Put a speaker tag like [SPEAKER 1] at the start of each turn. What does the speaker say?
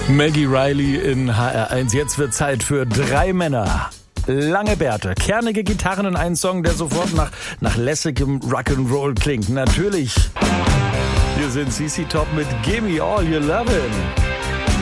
[SPEAKER 1] Maggie Riley in HR1. Jetzt wird Zeit für 3 Männer. Lange Bärte, kernige Gitarren in einen Song, der sofort nach lässigem Rock'n'Roll klingt. Natürlich. Hier sind CC Top mit Gimme All Your Lovin'.